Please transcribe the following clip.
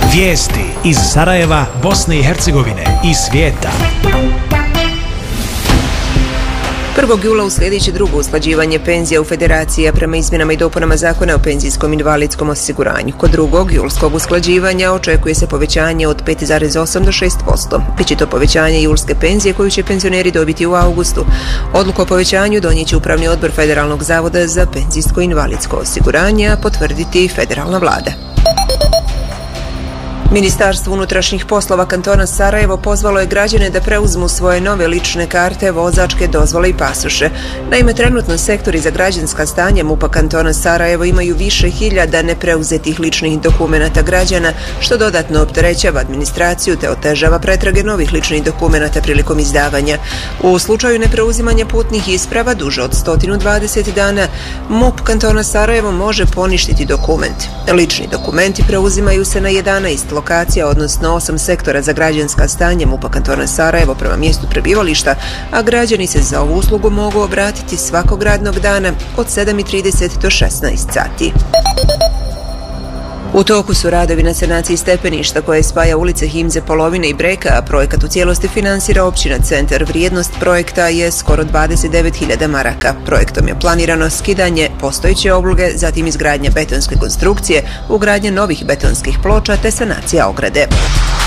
Vijesti iz Sarajeva, Bosne i Hercegovine i svijeta. 1. jula uslijedit će drugo usklađivanje penzija u Federaciji, a prema izmjenama i dopunama Zakona o penzijskom i invalidskom osiguranju. Kod drugog julskog usklađivanja očekuje se povećanje od 5,8 do 6%. Biće to povećanje julske penzije koju će penzioneri dobiti u augustu. Odluku o povećanju donijet će Upravni odbor Federalnog zavoda za penzijsko i invalidsko osiguranje, a potvrditi federalna vlada. Ministarstvo unutrašnjih poslova kantona Sarajevo pozvalo je građane da preuzmu svoje nove lične karte, vozačke dozvole i pasoše. Naime, trenutno sektori za građanska stanja MUP-a kantona Sarajevo imaju više hiljada nepreuzetih ličnih dokumenata građana, što dodatno opterećava administraciju te otežava pretrage novih ličnih dokumenata prilikom izdavanja. U slučaju nepreuzimanja putnih isprava duže od 120 dana, MUP kantona Sarajevo može poništiti dokument. Lični dokumenti preuzimaju se na 11 lokacija, odnosno 8 sektora za građanska stanja MUP-a kantona Sarajevo prema mjestu prebivališta, a građani se za ovu uslugu mogu obratiti svakog radnog dana od 7:30 do 16 sati. U toku su radovi na sanaciji stepeništa koje spaja ulice Himze, Polovine i Breka, a projekat u cijelosti finansira općina Centar. Vrijednost projekta je skoro 29.000 maraka. Projektom je planirano skidanje postojeće obloge, zatim izgradnja betonske konstrukcije, ugradnja novih betonskih ploča te sanacija ograde.